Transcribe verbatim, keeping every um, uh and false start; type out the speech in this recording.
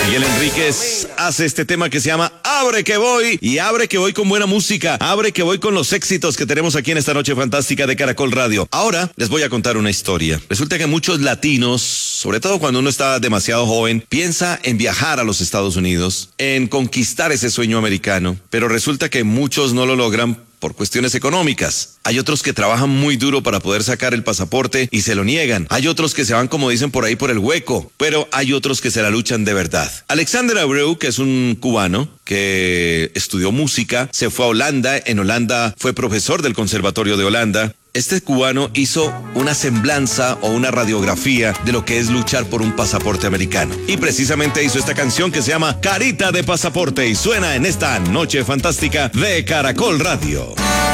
Miguel Enríquez hace este tema que se llama Abre que voy, y abre que voy con buena música, abre que voy con los éxitos que tenemos aquí en esta noche fantástica de Caracol Radio. Ahora les voy a contar una historia. Resulta que muchos latinos, sobre todo cuando uno está demasiado joven, piensa en viajar a los Estados Unidos, en conquistar ese sueño americano, pero resulta que muchos no lo logran por cuestiones económicas. Hay otros que trabajan muy duro para poder sacar el pasaporte y se lo niegan. Hay otros que se van, como dicen por ahí, por el hueco, pero hay otros que se la luchan de verdad. Alexander Abreu, que es un cubano que estudió música, se fue a Holanda. En Holanda fue profesor del Conservatorio de Holanda. Este cubano hizo una semblanza o una radiografía de lo que es luchar por un pasaporte americano. Y precisamente hizo esta canción que se llama Carita de Pasaporte y suena en esta noche fantástica de Caracol Radio.